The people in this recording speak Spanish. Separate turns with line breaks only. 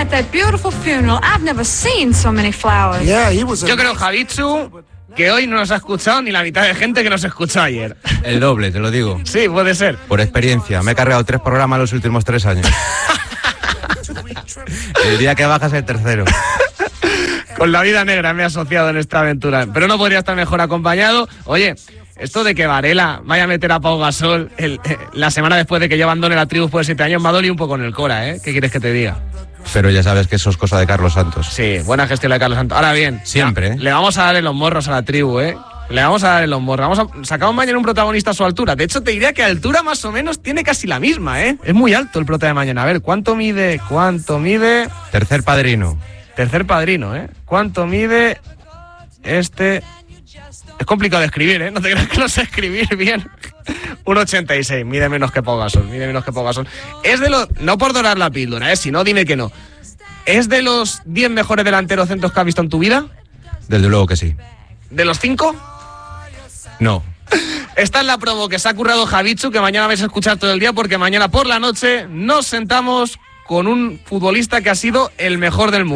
at that beautiful funeral. I've never seen so many flowers.
Yeah, he was.
Yo creo, Javitsu, que hoy no nos ha escuchado ni la mitad de gente que nos escuchó ayer.
El doble, te lo digo.
Sí, puede ser.
Por experiencia, me he cargado 3 programas los últimos 3 años. El día que bajas el tercero.
Con la vida negra me he asociado en esta aventura, pero no podría estar mejor acompañado. Oye, esto de que Varela vaya a meter a Pau Gasol la semana después de que yo abandone la tribu después de 7 años me ha dolido un poco en el cora, ¿eh? ¿Qué quieres que te diga?
Pero ya sabes que eso es cosa de Carlos Santos.
Sí, buena gestión la de Carlos Santos. Ahora bien,
siempre,
le vamos a dar en los morros a la tribu, ¿eh? Le vamos a dar en los morros. Sacamos mañana un protagonista a su altura. De hecho, te diría que a altura más o menos tiene casi la misma, ¿eh? Es muy alto el prota de mañana. A ver, ¿cuánto mide?
Tercer padrino, ¿eh?
¿Cuánto mide este? Es complicado de escribir, ¿eh? No te creas que no sé escribir bien. 1,86, mide menos que Pau Gasol, Es de los... No por dorar la píldora, si no, dime que no. ¿Es de los 10 mejores delanteros centros que has visto en tu vida?
Desde luego que sí.
¿De los 5?
No.
Esta es la promo que se ha currado Javitsu, que mañana vais a escuchar todo el día, porque mañana por la noche nos sentamos con un futbolista que ha sido el mejor del mundo.